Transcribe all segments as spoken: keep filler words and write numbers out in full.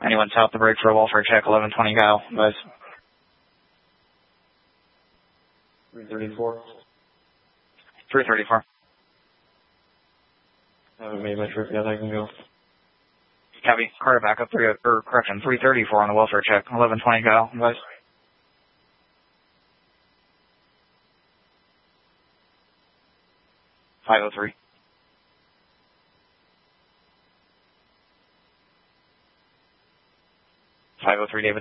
Anyone south the break for a welfare check, eleven twenty Kyle, guys. three thirty-four. three thirty-four. I haven't made my trip yet, I can go. Copy. Carter back up, three, or correction, three thirty-four on the welfare check, eleven twenty Kyle, guys. five oh three. five oh three, David.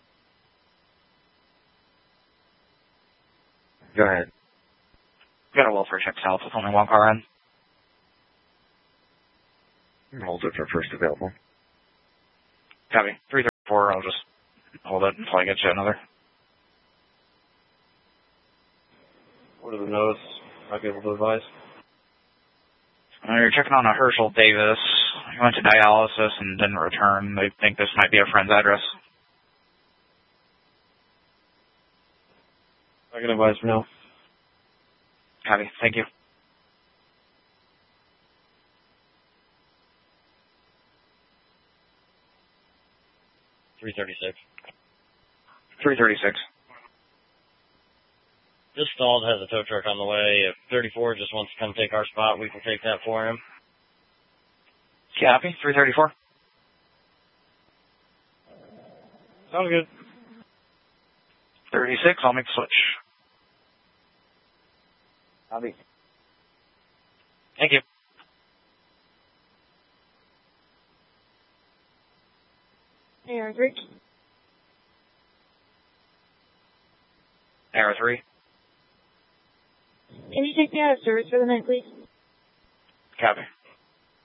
Go ahead. Got a welfare check south with only one car in. Hold it for first available. Copy. three thirty-four, I'll just hold it until I get you another. What are the notes? I'll be able to advise. Uh, you're checking on a Herschel Davis. He went to dialysis and didn't return. They think this might be a friend's address. I can advise for now. Copy. Thank you. three thirty-six. three thirty-six. Just stalled, has a tow truck on the way. If thirty-four just wants to come take our spot, we can take that for him. Copy. three thirty-four. Sounds good. thirty-six, I'll make the switch. Copy. Thank you. Arrow three. Arrow three. Can you take me out of service for the night, please? Copy.